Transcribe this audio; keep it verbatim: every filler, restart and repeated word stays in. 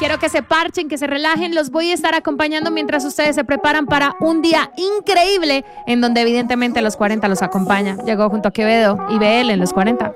Quiero que se parchen, que se relajen. Los voy a estar acompañando mientras ustedes se preparan para un día increíble en donde evidentemente los cuarenta los acompaña. Llegó junto a Quevedo y B L en los cuarenta.